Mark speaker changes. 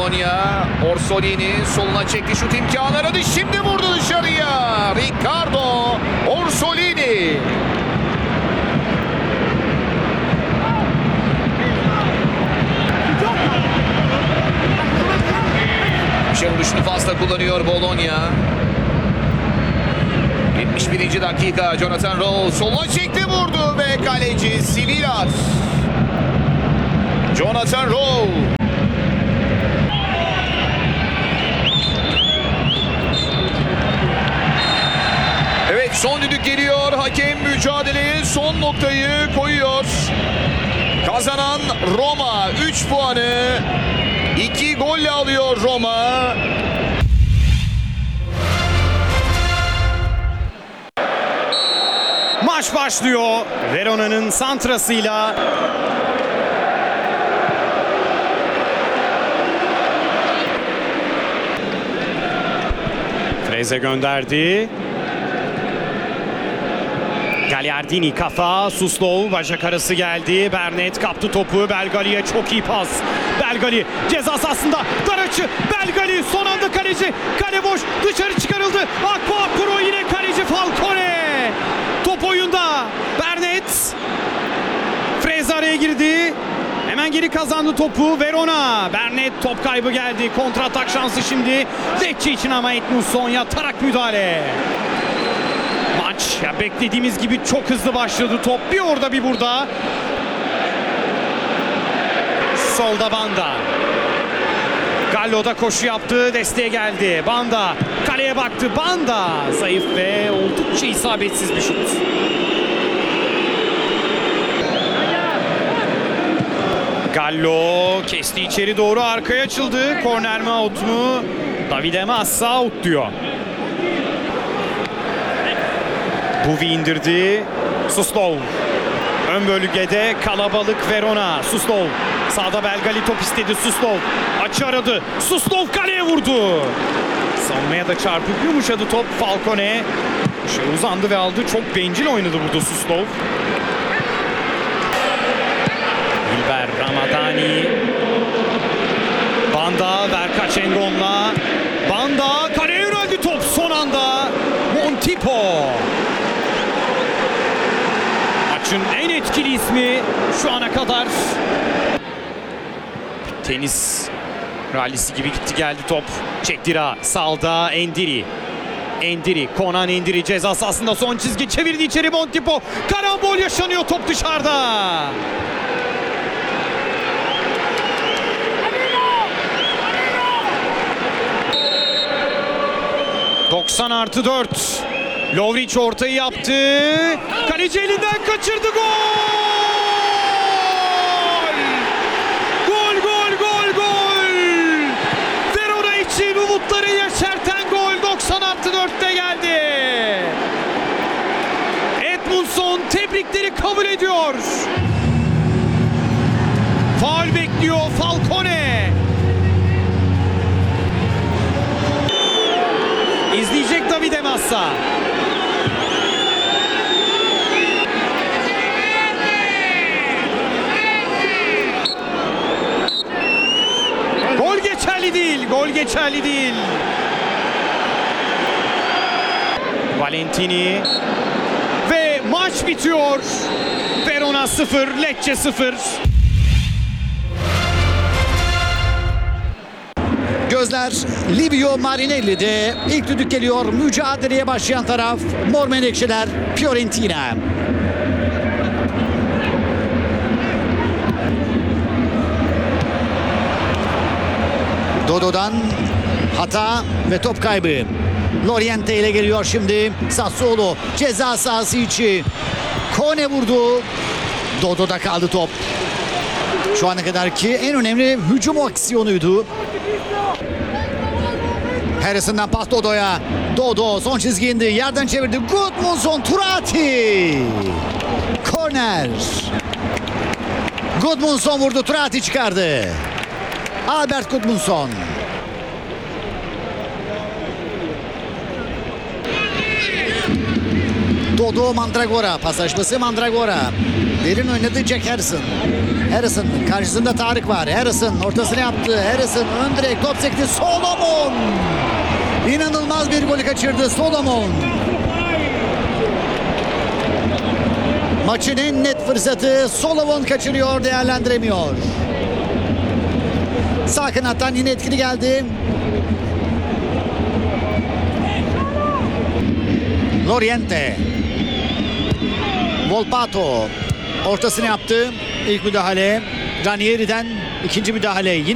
Speaker 1: Bologna. Orsolini soluna çekti, şut imkanı aradı. Şimdi vurdu dışarıya. Riccardo Orsolini. Vuruşunu fazla kullanıyor Bologna. 71. dakika. Jonathan Rowe soluna çekti, vurdu ve kaleci Sivilar. Jonathan Rowe. Evet, son düdük geliyor. Hakem mücadeleye son noktayı koyuyor. Kazanan Roma 3 puanı 2 golle alıyor Roma.
Speaker 2: Maç başlıyor. Verona'nın santrasıyla. Freze gönderdi. Gagliardini kafa. Suslov bacak arası geldi. Bernet kaptı topu. Belgali'ye çok iyi pas. Belgali ceza sahasında dar açı. Belgali son anda kaleci. Kale boş. Dışarı çıkarıldı. Akpo Akpuro yine kaleci Falcone. Top oyunda. Bernet. Freze araya girdi. Hemen geri kazandı topu Verona. Bernet top kaybı geldi. Kontra atak şansı şimdi. Lecce için ama Edmundson yatarak müdahale. Maç ya beklediğimiz gibi çok hızlı başladı top. Bir orada bir burada. Solda Banda. Gallo da koşu yaptı. Desteğe geldi. Banda kaleye baktı. Banda zayıf ve oldukça isabetsiz bir şut. Gallo kesti içeri doğru, arkaya açıldı. Korner mi out mu? Davide Massa out diyor. Buvi indirdi. Suslov. Ön bölgede kalabalık Verona. Suslov. Sağda Belgali top istedi. Suslov. Açı aradı. Suslov kaleye vurdu. Savunmaya da çarpıp yumuşadı top. Falcone. Uzandı ve aldı. Çok bencil oynadı burada Suslov. Hilber Ramadani. Banda Verkaç Engon'la. Banda kaleye yöneldi top son anda. Montipo. Maçın en etkili ismi şu ana kadar. Tenis rallisi gibi gitti geldi top. Çektira sağda Endiri. Endiri, Konan Endiri ceza sahasında son çizgi çevirdi içeri Montipo. Karambol yaşanıyor, top dışarıda. 90+4. Lovric ortayı yaptı. Kaleci elinden kaçırdı. Gol! Gol, gol, gol, gol! Verona için umutları yeşerten gol 90+4'te geldi. Edmundson tebrikleri kabul ediyor. Faul bekliyor Falcone. İzleyecek Davide Massa. Gol geçerli değil. Gol geçerli değil. Valentini. Ve maç bitiyor. Verona 0, Lecce 0.
Speaker 3: Gözler Livio Marinelli'de. İlk düdük geliyor. Mücadeleye başlayan taraf Mor Menekşeler Fiorentina. Dodo'dan hata ve top kaybı. Loriente ile geliyor şimdi. Sassuolo ceza sahası içi. Kone vurdu. Dodo'da kaldı top. Şu ana kadarki en önemli hücum aksiyonuydu. Harrison'dan pas Dodo'ya. Dodo son çizgi indi. Yerden çevirdi. Gudmundsson, Turati. Korner. Gudmundsson vurdu. Turati çıkardı. Albert Gudmundsson. Dodo Mandragora. Pasajması Mandragora. Derin oynadı Jack Harrison. Harrison karşısında Tarık var. Harrison ortasını yaptı. Harrison ön direk top sekti. Solomon. İnanılmaz bir golü kaçırdı Solomon. Maçın en net fırsatı Solomon kaçırıyor, değerlendiremiyor. Sağ kanattan yine etkili geldi. Loriente. Volpato ortasını yaptı. İlk müdahale Ranieri'den, ikinci müdahale yine